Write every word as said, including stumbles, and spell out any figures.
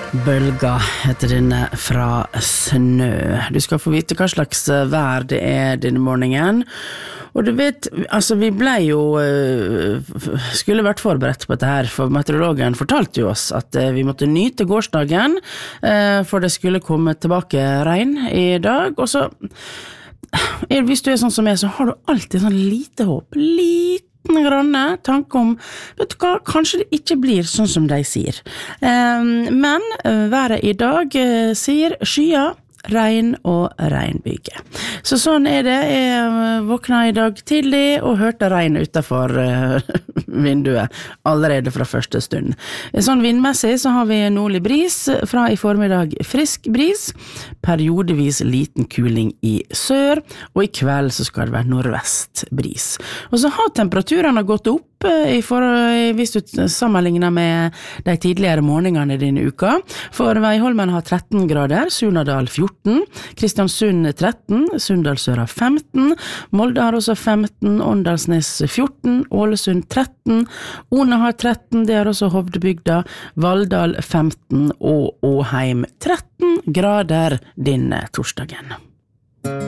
Bølga heter denne fra snø. Du skal få vite hva slags vær det er denne morgenen. Og du vet, altså vi ble jo, skulle vært forberedt på dette her, for meteorologen fortalte jo oss at vi måtte nyte gårsdagen, for det skulle komme tilbake regn i dag, og så, hvis du er sånn som jeg, så har du alltid sånn lite håp, lite granne tanke om, vet du hva, kanskje det ikke blir sånn som de sier. Men været i dag sier skyer, regn og regnbyge. Så sånn er det. Jeg våkna i dag tidlig og hørte regn utenfor vinduet allerede fra første stund. Sånn vindmessig så har vi nordlig bris, fra i formiddag frisk bris, periodevis liten kuling i sør, og i kveld så skal det være nordvest bris. Og så har temperaturene gått opp i for, hvis du sammenligner med de tidligere morgenene i denne uka. For Veiholmen har tretten grader, Surnadal fjorten, Kristiansund tretten, Sunndalsøra femten, Molde har også femten, Åndalsnes fjorten, Ålesund tretten, One har tretten, det har også Hovdebygda, Valldal femten og Åheim tretten grader denne torsdagen.